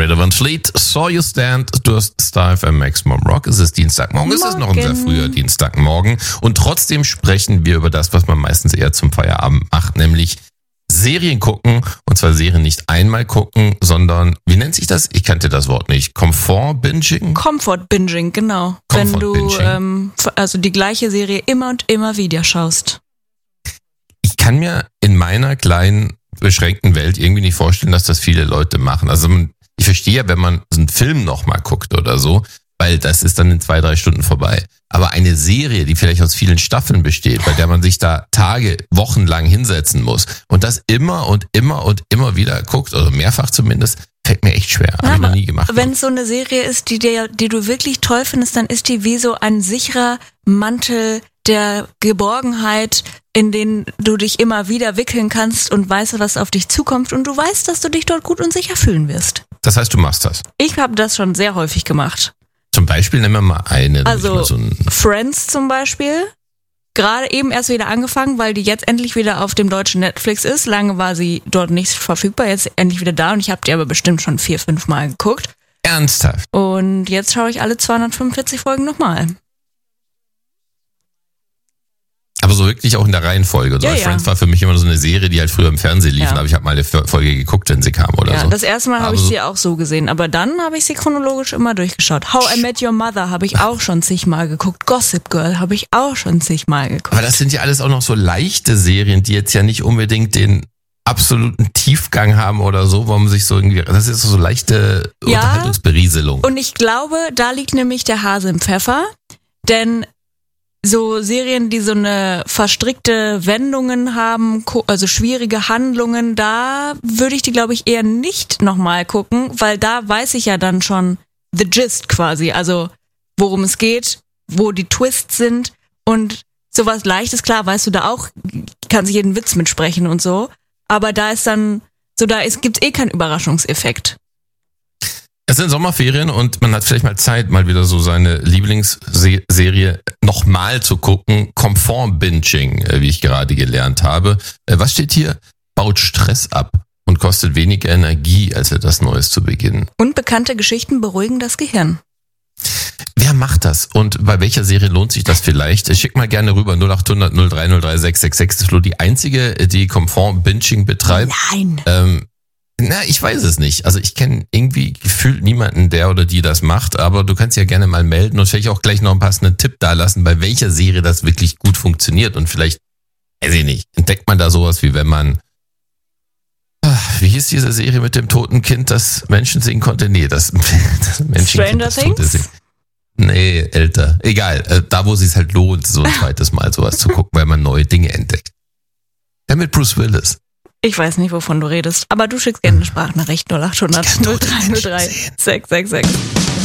Greta Van Fleet, Saw You Stand, du hast Star FM Maximum Rock. Es ist Dienstagmorgen, es ist noch ein sehr früher Dienstagmorgen. Und trotzdem sprechen wir über das, was man meistens eher zum Feierabend macht, nämlich Serien gucken. Und zwar Serien nicht einmal gucken, sondern, wie nennt sich das? Ich kannte das Wort nicht. Comfort-Binging? Comfort-Binging, genau. Wenn du also die gleiche Serie immer und immer wieder schaust. Ich kann mir in meiner kleinen, beschränkten Welt irgendwie nicht vorstellen, dass das viele Leute machen. Also ich verstehe ja, wenn man so einen Film nochmal guckt oder so, weil das ist dann in 2-3 Stunden vorbei. Aber eine Serie, die vielleicht aus vielen Staffeln besteht, bei der man sich da Tage, Wochen lang hinsetzen muss und das immer und immer und immer wieder guckt, oder mehrfach zumindest, fällt mir echt schwer. Habe ich noch nie gemacht. Wenn es so eine Serie ist, die du wirklich toll findest, dann ist die wie so ein sicherer Mantel der Geborgenheit, in den du dich immer wieder wickeln kannst und weißt, was auf dich zukommt und du weißt, dass du dich dort gut und sicher fühlen wirst. Das heißt, du machst das? Ich habe das schon sehr häufig gemacht. Zum Beispiel nehmen wir mal eine. Also Friends zum Beispiel. Gerade eben erst wieder angefangen, weil die jetzt endlich wieder auf dem deutschen Netflix ist. Lange war sie dort nicht verfügbar, jetzt endlich wieder da und ich habe die aber bestimmt schon 4-5 Mal geguckt. Ernsthaft? Und jetzt schaue ich alle 245 Folgen nochmal. Aber so wirklich auch in der Reihenfolge. Also Friends war für mich immer so eine Serie, die halt früher im Fernsehen lief, aber ich habe mal eine Folge geguckt, wenn sie kam oder so. Ja, das erste Mal habe ich sie auch so gesehen, aber dann habe ich sie chronologisch immer durchgeschaut. How I Met Your Mother habe ich auch schon zigmal geguckt. Gossip Girl habe ich auch schon zigmal geguckt. Aber das sind ja alles auch noch so leichte Serien, die jetzt ja nicht unbedingt den absoluten Tiefgang haben oder so, wo man sich so irgendwie, das ist so leichte Unterhaltungsberieselung. Und ich glaube, da liegt nämlich der Hase im Pfeffer, denn so Serien, die so eine verstrickte Wendungen haben, also schwierige Handlungen, da würde ich die, glaube ich, eher nicht nochmal gucken, weil da weiß ich ja dann schon the gist quasi, also worum es geht, wo die Twists sind und sowas Leichtes, klar, weißt du da auch, kannst jeden Witz mitsprechen und so, aber da ist dann, gibt's keinen Überraschungseffekt. Es sind Sommerferien und man hat vielleicht mal Zeit, mal wieder so seine Lieblingsserie nochmal zu gucken. Comfort-Binging, wie ich gerade gelernt habe. Was steht hier? Baut Stress ab und kostet weniger Energie, als etwas Neues zu beginnen. Und bekannte Geschichten beruhigen das Gehirn. Wer macht das? Und bei welcher Serie lohnt sich das vielleicht? Schick mal gerne rüber 0800 030 666. Das ist Flo die einzige, die Comfort-Binging betreibt. Nein. Ich weiß es nicht. Also ich kenne irgendwie gefühlt niemanden, der oder die das macht, aber du kannst ja gerne mal melden und vielleicht auch gleich noch einen passenden Tipp dalassen, bei welcher Serie das wirklich gut funktioniert und vielleicht, weiß ich nicht, entdeckt man da sowas wie wenn man, wie hieß diese Serie mit dem toten Kind, das Menschen singen konnte? Nee, das Menschenkind, das Tote singen. Nee, älter. Egal, da wo es sich halt lohnt, so ein zweites Mal sowas zu gucken, weil man neue Dinge entdeckt. Ja, mit Bruce Willis. Ich weiß nicht, wovon du redest, aber du schickst gerne eine Sprachnachricht 0800 030 666.